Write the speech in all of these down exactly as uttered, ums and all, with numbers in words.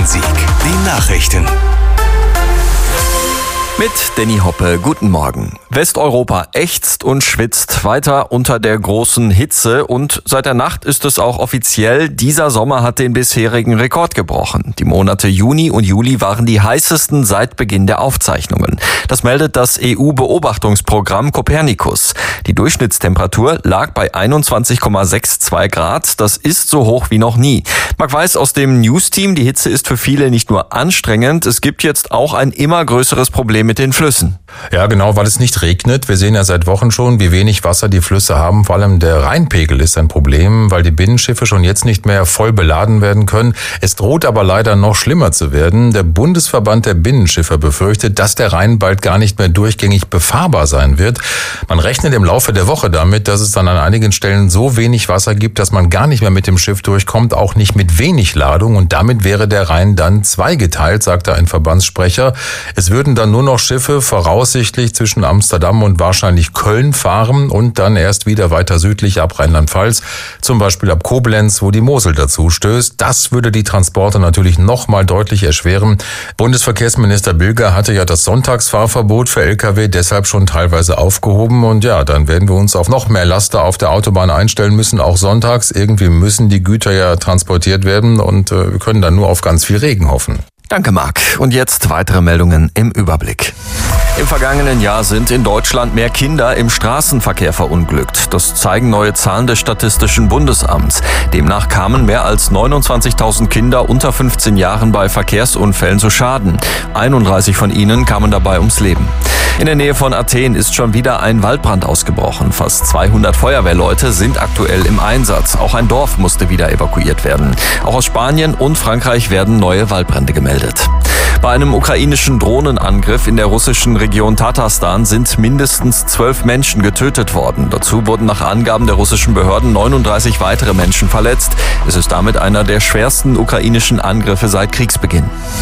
Rhein-Sieg. Die Nachrichten. Mit Danny Hoppe, guten Morgen. Westeuropa ächzt und schwitzt weiter unter der großen Hitze und seit der Nacht ist es auch offiziell, dieser Sommer hat den bisherigen Rekord gebrochen. Die Monate Juni und Juli waren die heißesten seit Beginn der Aufzeichnungen. Das meldet das E U-Beobachtungsprogramm Copernicus. Die Durchschnittstemperatur lag bei einundzwanzig Komma zweiundsechzig Grad. Das ist so hoch wie noch nie. Marc Weiß aus dem News-Team, die Hitze ist für viele nicht nur anstrengend, es gibt jetzt auch ein immer größeres Problem mit den Flüssen. Ja, genau, weil es nicht regnet. Wir sehen ja seit Wochen schon, wie wenig Wasser die Flüsse haben. Vor allem der Rheinpegel ist ein Problem, weil die Binnenschiffe schon jetzt nicht mehr voll beladen werden können. Es droht aber leider noch schlimmer zu werden. Der Bundesverband der Binnenschiffer befürchtet, dass der Rhein bald gar nicht mehr durchgängig befahrbar sein wird. Man rechnet im Laufe der Woche damit, dass es dann an einigen Stellen so wenig Wasser gibt, dass man gar nicht mehr mit dem Schiff durchkommt, auch nicht mit wenig Ladung. Und damit wäre der Rhein dann zweigeteilt, sagte ein Verbandssprecher. Es würden dann nur noch Schiffe voraussichtlich zwischen Amsterdam und wahrscheinlich Köln fahren und dann erst wieder weiter südlich ab Rheinland-Pfalz, zum Beispiel ab Koblenz, wo die Mosel dazu stößt. Das würde die Transporte natürlich noch mal deutlich erschweren. Bundesverkehrsminister Bilger hatte ja das Sonntagsfahrverbot für L K W deshalb schon teilweise aufgehoben und ja, dann werden wir uns auf noch mehr Laster auf der Autobahn einstellen müssen, auch sonntags. Irgendwie müssen die Güter ja transportiert werden und äh, wir können dann nur auf ganz viel Regen hoffen. Danke, Marc. Und jetzt weitere Meldungen im Überblick. Im vergangenen Jahr sind in Deutschland mehr Kinder im Straßenverkehr verunglückt. Das zeigen neue Zahlen des Statistischen Bundesamts. Demnach kamen mehr als neunundzwanzigtausend Kinder unter fünfzehn Jahren bei Verkehrsunfällen zu Schaden. einunddreißig von ihnen kamen dabei ums Leben. In der Nähe von Athen ist schon wieder ein Waldbrand ausgebrochen. Fast zweihundert Feuerwehrleute sind aktuell im Einsatz. Auch ein Dorf musste wieder evakuiert werden. Auch aus Spanien und Frankreich werden neue Waldbrände gemeldet. Bei einem ukrainischen Drohnenangriff in der russischen Region Tatarstan sind mindestens zwölf Menschen getötet worden. Dazu wurden nach Angaben der russischen Behörden neununddreißig weitere Menschen verletzt. Es ist damit einer der schwersten ukrainischen Angriffe seit Kriegsbeginn.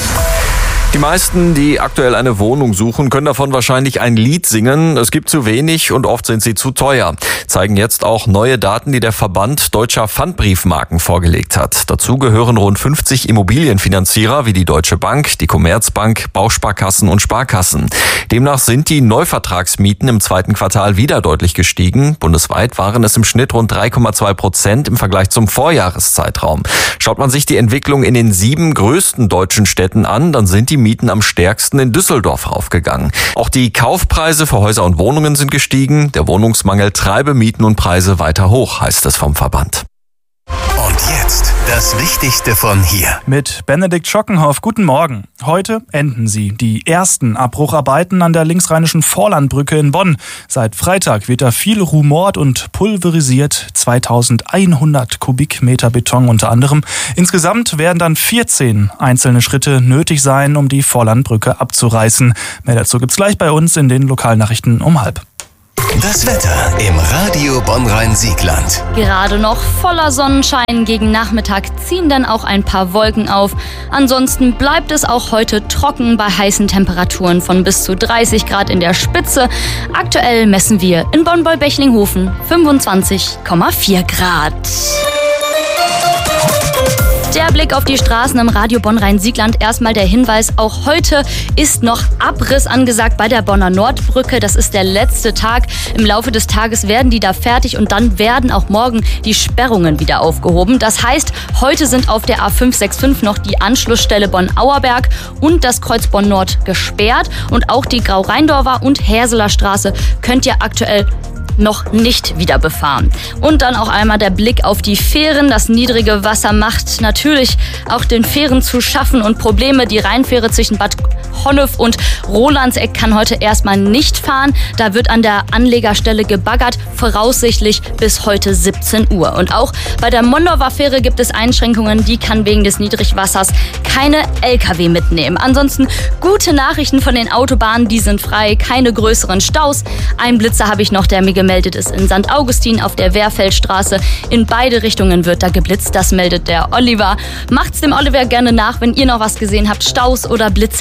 Die meisten, die aktuell eine Wohnung suchen, können davon wahrscheinlich ein Lied singen. Es gibt zu wenig und oft sind sie zu teuer. Zeigen jetzt auch neue Daten, die der Verband Deutscher Pfandbriefmarken vorgelegt hat. Dazu gehören rund fünfzig Immobilienfinanzierer wie die Deutsche Bank, die Commerzbank, Bausparkassen und Sparkassen. Demnach sind die Neuvertragsmieten im zweiten Quartal wieder deutlich gestiegen. Bundesweit waren es im Schnitt rund drei Komma zwei Prozent im Vergleich zum Vorjahreszeitraum. Schaut man sich die Entwicklung in den sieben größten deutschen Städten an, dann sind die Mieten am stärksten in Düsseldorf raufgegangen. Auch die Kaufpreise für Häuser und Wohnungen sind gestiegen. Der Wohnungsmangel treibe Mieten und Preise weiter hoch, heißt es vom Verband. Und jetzt das Wichtigste von hier. Mit Benedikt Schockenhoff, guten Morgen. Heute enden sie, die ersten Abbrucharbeiten an der linksrheinischen Vorlandbrücke in Bonn. Seit Freitag wird da viel rumort und pulverisiert, zweitausendeinhundert Kubikmeter Beton unter anderem. Insgesamt werden dann vierzehn einzelne Schritte nötig sein, um die Vorlandbrücke abzureißen. Mehr dazu gibt's gleich bei uns in den Lokalnachrichten um halb. Das Wetter im Radio Bonn-Rhein-Siegland. Gerade noch voller Sonnenschein, gegen Nachmittag ziehen dann auch ein paar Wolken auf. Ansonsten bleibt es auch heute trocken bei heißen Temperaturen von bis zu dreißig Grad in der Spitze. Aktuell messen wir in Bonn-Boll-Bechlinghofen fünfundzwanzig Komma vier Grad. Der Blick auf die Straßen im Radio Bonn-Rhein-Siegland. Erstmal der Hinweis, auch heute ist noch Abriss angesagt bei der Bonner Nordbrücke. Das ist der letzte Tag. Im Laufe des Tages werden die da fertig und dann werden auch morgen die Sperrungen wieder aufgehoben. Das heißt, heute sind auf der A fünf sechs fünf noch die Anschlussstelle Bonn-Auerberg und das Kreuz Bonn-Nord gesperrt. Und auch die Grau-Rheindorfer und Härseler Straße könnt ihr aktuell noch nicht wieder befahren. Und dann auch einmal der Blick auf die Fähren. Das niedrige Wasser macht natürlich auch den Fähren zu schaffen und Probleme. Die Rheinfähre zwischen Bad Honnef und Rolandseck kann heute erstmal nicht fahren. Da wird an der Anlegerstelle gebaggert, voraussichtlich bis heute siebzehn Uhr. Und auch bei der Mondorfer Fähre gibt es Einschränkungen. Die kann wegen des Niedrigwassers keine L K W mitnehmen. Ansonsten gute Nachrichten von den Autobahnen, die sind frei, keine größeren Staus. Ein Blitzer habe ich noch, der mir gemeldet ist in Sankt Augustin auf der Wehrfeldstraße. In beide Richtungen wird da geblitzt, das meldet der Oliver. Macht's dem Oliver gerne nach, wenn ihr noch was gesehen habt, Staus oder Blitzer, dann klickt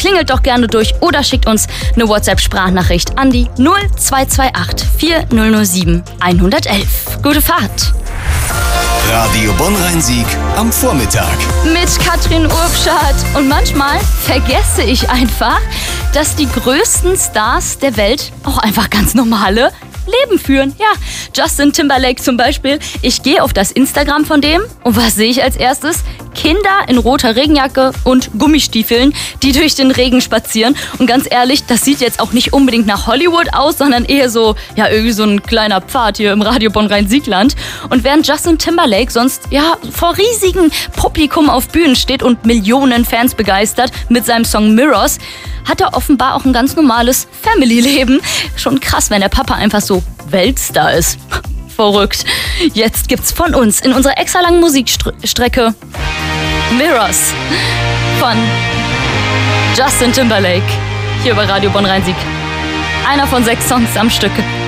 klingelt doch gerne durch oder schickt uns eine WhatsApp-Sprachnachricht an die null zwei zwei acht vier null null sieben eins eins eins. Gute Fahrt! Radio Bonn-Rhein-Sieg am Vormittag. Mit Katrin Urpschat. Und manchmal vergesse ich einfach, dass die größten Stars der Welt auch einfach ganz normale Leben führen. Ja, Justin Timberlake zum Beispiel. Ich gehe auf das Instagram von dem und was sehe ich als erstes? Kinder in roter Regenjacke und Gummistiefeln, die durch den Regen spazieren. Und ganz ehrlich, das sieht jetzt auch nicht unbedingt nach Hollywood aus, sondern eher so, ja, irgendwie so ein kleiner Pfad hier im Radio Bonn-Rhein-Siegland. Und während Justin Timberlake sonst, ja, vor riesigem Publikum auf Bühnen steht und Millionen Fans begeistert mit seinem Song Mirrors, hat er offenbar auch ein ganz normales Family-Leben. Schon krass, wenn der Papa einfach so Weltstar ist. Verrückt. Jetzt gibt's von uns in unserer extra langen Musikstrecke Mirrors von Justin Timberlake hier bei Radio Bonn-Rhein-Sieg. Einer von sechs Songs am Stück.